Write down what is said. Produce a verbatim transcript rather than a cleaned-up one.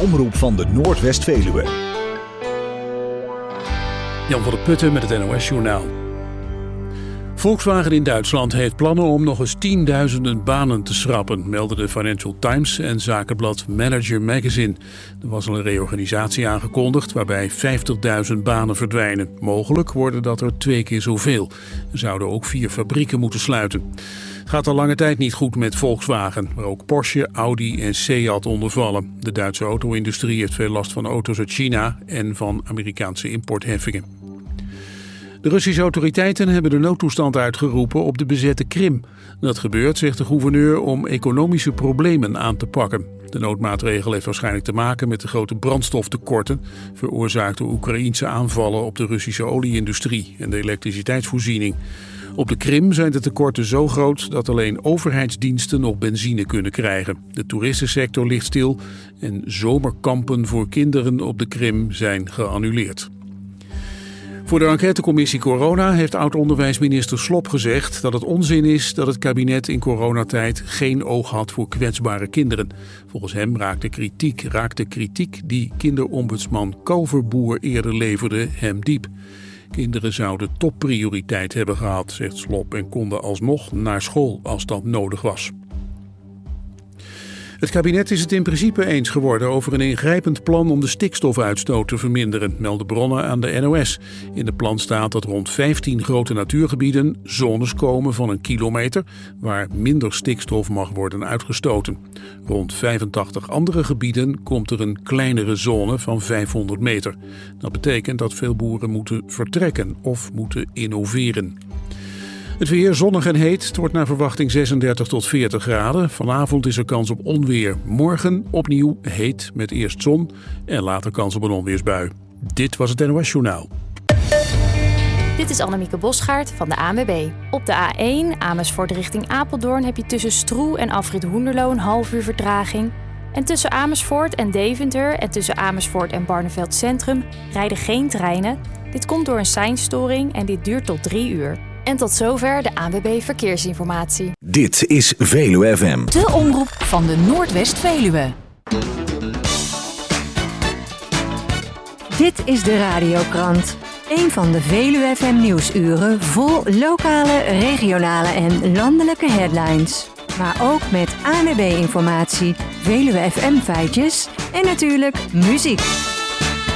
omroep van de Noordwest-Veluwe. Jan van der Putten met het N O S-journaal. Volkswagen in Duitsland heeft plannen om nog eens tienduizenden banen te schrappen, melden de Financial Times en zakenblad Manager Magazine. Er was al een reorganisatie aangekondigd waarbij vijftigduizend banen verdwijnen. Mogelijk worden dat er twee keer zoveel. Er zouden ook vier fabrieken moeten sluiten. Het gaat al lange tijd niet goed met Volkswagen, waar ook Porsche, Audi en Seat onder vallen. De Duitse auto-industrie heeft veel last van auto's uit China en van Amerikaanse importheffingen. De Russische autoriteiten hebben de noodtoestand uitgeroepen op de bezette Krim. Dat gebeurt, zegt de gouverneur, om economische problemen aan te pakken. De noodmaatregel heeft waarschijnlijk te maken met de grote brandstoftekorten, veroorzaakt door Oekraïense aanvallen op de Russische olieindustrie en de elektriciteitsvoorziening. Op de Krim zijn de tekorten zo groot dat alleen overheidsdiensten nog benzine kunnen krijgen. De toeristensector ligt stil en zomerkampen voor kinderen op de Krim zijn geannuleerd. Voor de enquêtecommissie Corona heeft oud-onderwijsminister Slop gezegd dat het onzin is dat het kabinet in coronatijd geen oog had voor kwetsbare kinderen. Volgens hem raakte kritiek, raakte kritiek die kinderombudsman Kalverboer eerder leverde hem diep. Kinderen zouden topprioriteit hebben gehad, zegt Slop, en konden alsnog naar school als dat nodig was. Het kabinet is het in principe eens geworden over een ingrijpend plan om de stikstofuitstoot te verminderen, melden bronnen aan de N O S. In het plan staat dat rond vijftien grote natuurgebieden zones komen van een kilometer waar minder stikstof mag worden uitgestoten. Rond vijfentachtig andere gebieden komt er een kleinere zone van vijfhonderd meter. Dat betekent dat veel boeren moeten vertrekken of moeten innoveren. Het weer zonnig en heet. Het wordt naar verwachting zesendertig tot veertig graden. Vanavond is er kans op onweer. Morgen opnieuw heet met eerst zon en later kans op een onweersbui. Dit was het N O S-journaal. Dit is Annemieke Bosgaard van de A N W B. Op de A één Amersfoort richting Apeldoorn heb je tussen Stroe en Afrit Hoenderloo een half uur vertraging. En tussen Amersfoort en Deventer en tussen Amersfoort en Barneveld Centrum rijden geen treinen. Dit komt door een seinstoring en dit duurt tot drie uur. En tot zover de A N W B Verkeersinformatie. Dit is Veluwe F M. De omroep van de Noordwest-Veluwe. Dit is de Radiokrant. Een van de Veluwe F M nieuwsuren vol lokale, regionale en landelijke headlines. Maar ook met A N W B-informatie, Veluwe F M feitjes en natuurlijk muziek.